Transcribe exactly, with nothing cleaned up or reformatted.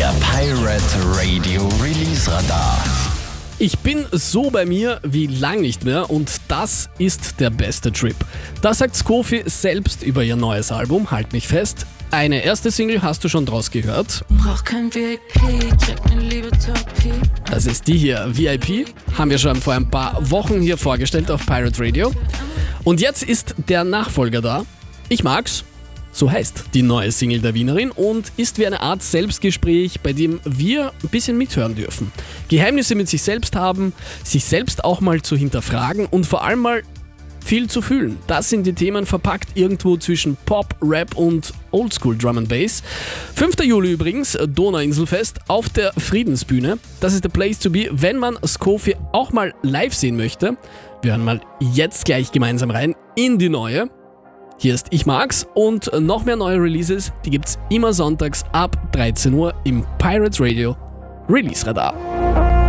Der Pirate Radio Release Radar. Ich bin so bei mir wie lang nicht mehr und das ist der beste Trip. Das sagt Skofi selbst über ihr neues Album, Halt mich fest. Eine erste Single hast du schon draus gehört. Brauch kein V I P, check mir lieber Top P. Das ist die hier, V I P. Haben wir schon vor ein paar Wochen hier vorgestellt auf Pirate Radio. Und jetzt ist der Nachfolger da. Ich mag's. So heißt die neue Single der Wienerin und ist wie eine Art Selbstgespräch, bei dem wir ein bisschen mithören dürfen. Geheimnisse mit sich selbst haben, sich selbst auch mal zu hinterfragen und vor allem mal viel zu fühlen. Das sind die Themen verpackt irgendwo zwischen Pop, Rap und Oldschool Drum and Bass. fünfter Juli übrigens, Donauinselfest auf der Friedensbühne. Das ist der Place to be, wenn man Skofi auch mal live sehen möchte. Wir hören mal jetzt gleich gemeinsam rein in die neue. Hier ist Ich mag's und noch mehr neue Releases, die gibt's immer sonntags ab dreizehn Uhr im Pirate Radio Release Radar.